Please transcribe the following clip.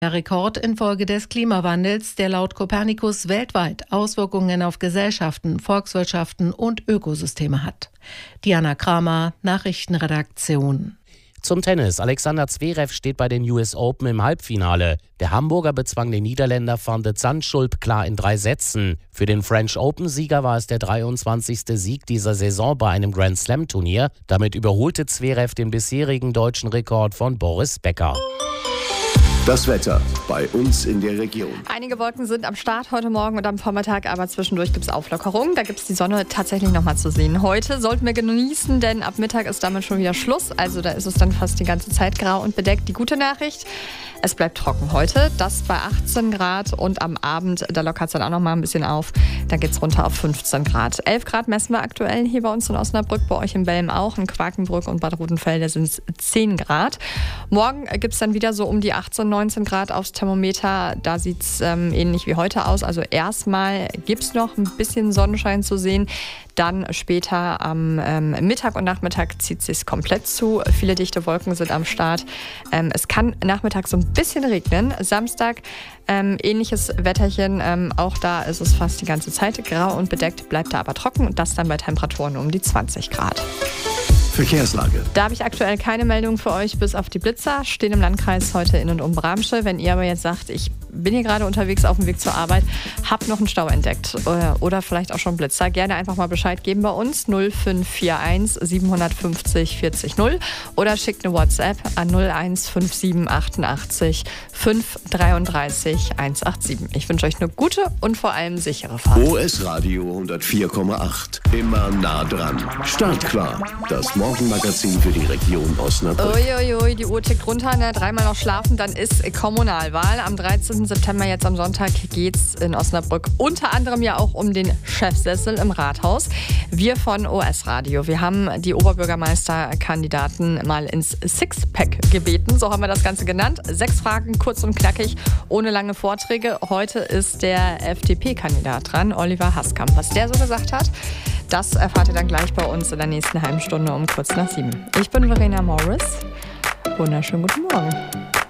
Der Rekord infolge des Klimawandels, der laut Copernicus weltweit Auswirkungen auf Gesellschaften, Volkswirtschaften und Ökosysteme hat. Diana Kramer, Nachrichtenredaktion. Zum Tennis. Alexander Zverev steht bei den US Open im Halbfinale. Der Hamburger bezwang den Niederländer Van de Zandschulp klar in 3 Sätzen. Für den French Open-Sieger war es der 23. Sieg dieser Saison bei einem Grand-Slam-Turnier. Damit überholte Zverev den bisherigen deutschen Rekord von Boris Becker. Das Wetter bei uns in der Region. Einige Wolken sind am Start heute Morgen und am Vormittag, aber zwischendurch gibt es Auflockerungen. Da gibt es die Sonne tatsächlich nochmal zu sehen. Heute sollten wir genießen, denn ab Mittag ist damit schon wieder Schluss. Also da ist es dann fast die ganze Zeit grau und bedeckt. Die gute Nachricht, es bleibt trocken heute. Das bei 18 Grad und am Abend, da lockert es dann auch nochmal ein bisschen auf. Da geht es runter auf 15 Grad. 11 Grad messen wir aktuell hier bei uns in Osnabrück, bei euch in Belm auch. In Quakenbrück und Bad Rodenfelde sind es 10 Grad. Morgen gibt es dann wieder so um die 18, 19 Grad aufs Thermometer. Da sieht es ähnlich wie heute aus. Also erstmal gibt es noch ein bisschen Sonnenschein zu sehen. Dann später am Mittag und Nachmittag zieht es sich komplett zu. Viele dichte Wolken sind am Start. Es kann nachmittags so ein bisschen regnen. Samstag ähnliches Wetterchen. Auch da ist es fast die ganze Zeit grau und bedeckt, bleibt da aber trocken. Und das dann bei Temperaturen um die 20 Grad. Verkehrslage. Da habe ich aktuell keine Meldung für euch, bis auf die Blitzer. Stehen im Landkreis heute in und um Bramsche. Wenn ihr aber jetzt sagt, ich bin hier gerade unterwegs auf dem Weg zur Arbeit, habt noch einen Stau entdeckt oder vielleicht auch schon Blitzer, gerne einfach mal Bescheid geben bei uns 0541 750 40 0 oder schickt eine WhatsApp an 0157 88 533 187. Ich wünsche euch eine gute und vor allem sichere Fahrt. OS Radio 104,8. Immer nah dran. Startklar. Das Morgenmagazin für die Region Osnabrück. Uiuiui, die Uhr tickt runter, ne? 3-mal noch schlafen, dann ist Kommunalwahl. Am 13. September, jetzt am Sonntag, geht's in Osnabrück unter anderem ja auch um den Chefsessel im Rathaus. Wir von OS Radio, wir haben die Oberbürgermeisterkandidaten mal ins Sixpack gebeten, so haben wir das Ganze genannt. 6 Fragen, kurz und knackig, ohne lange Vorträge. Heute ist der FDP-Kandidat dran, Oliver Haskamp. Was der so gesagt hat, das erfahrt ihr dann gleich bei uns in der nächsten halben Stunde um kurz nach 7. Ich bin Verena Morris. Wunderschönen guten Morgen.